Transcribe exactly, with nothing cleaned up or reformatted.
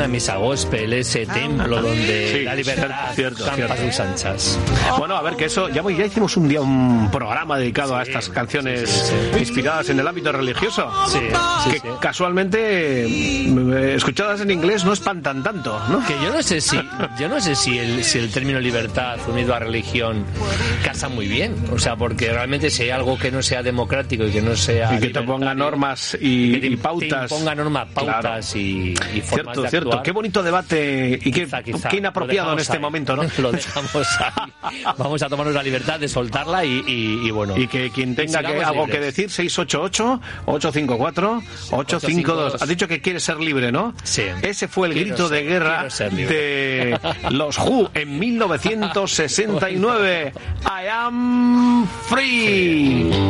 misa gospel, ese templo donde Sí, la libertad cierto, campa cierto. sus anchas. Bueno, a ver, que eso, ya, ya hicimos un día un programa dedicado a estas canciones sí, sí. inspiradas en el ámbito religioso. Sí, sí, que sí. casualmente, eh, escuchadas en inglés, no espantan tanto, ¿no? Que yo no sé si, yo no sé si el, si el término libertad unido a religión casa muy bien. O sea, porque realmente si hay algo que no sea democrático y que no sea Y que te ponga libertario, normas y, que te, y pautas. te imponga normas, pautas Claro. y, y formas Cierto, de cierto. actuar. Qué bonito debate y qué, Quizá, quizá. qué inapropiado Lo en dejamos este ahí. momento, ¿no? Lo dejamos ahí. Vamos a tomarnos la libertad de soltarla y, y, y bueno. Y que quien tenga que, sigamos algo libres. que decir, seis ocho ocho, ocho cinco cuatro, ocho cinco dos. Has dicho que quieres ser libre, ¿no? Sí. Ese fue el Quiero grito ser- de guerra quiero ser libre. de los Who en mil novecientos sesenta y nueve. I am free.